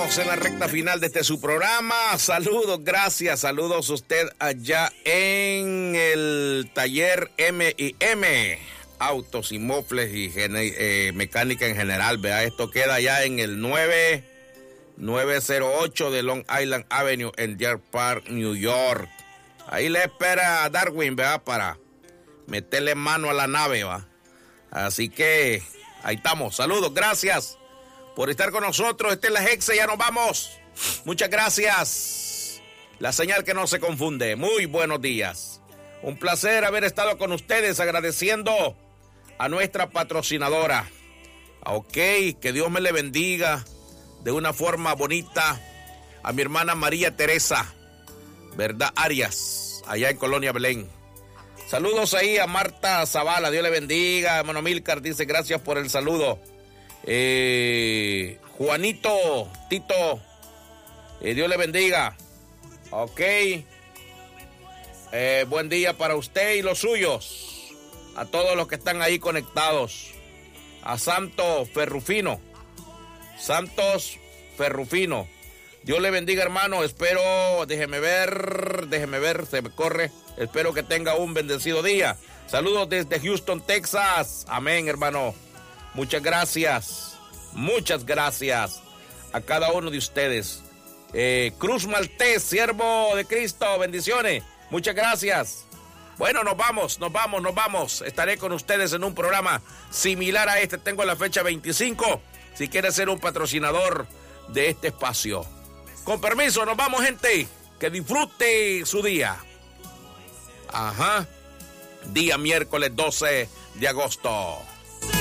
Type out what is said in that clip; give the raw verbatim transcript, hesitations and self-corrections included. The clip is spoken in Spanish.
estamos en la recta final de este su programa. Saludos, gracias, saludos a usted allá en el taller M y M, autos y mofles y eh, mecánica en general. Vea, esto queda allá en el nueve nueve cero ocho de Long Island Avenue en Deer Park, New York. Ahí le espera a Darwin, vea, para meterle mano a la nave, va. Así que ahí estamos. Saludos, gracias por estar con nosotros. Esta es la Hexe, ya nos vamos. Muchas gracias. La señal que no se confunde. Muy buenos días. Un placer haber estado con ustedes, agradeciendo a nuestra patrocinadora. Ok, que Dios me le bendiga de una forma bonita a mi hermana María Teresa, ¿verdad? Arias, allá en Colonia Belén. Saludos ahí a Marta Zavala, Dios le bendiga. Hermano Milcar dice gracias por el saludo. Eh, Juanito, Tito, eh, Dios le bendiga. Ok. Eh, buen día para usted y los suyos. A todos los que están ahí conectados. A Santo Ferrufino. Santos Ferrufino. Dios le bendiga, hermano. Espero, déjeme ver, déjeme ver, se me corre. Espero que tenga un bendecido día. Saludos desde Houston, Texas. Amén, hermano. Muchas gracias. Muchas gracias a cada uno de ustedes. Eh, Cruz Maltés, siervo de Cristo, bendiciones. Muchas gracias. Bueno, nos vamos, nos vamos, nos vamos. Estaré con ustedes en un programa similar a este. Tengo la fecha veinticinco. Si quiere ser un patrocinador de este espacio. Con permiso, nos vamos, gente. Que disfrute su día. Ajá. Día miércoles doce de agosto.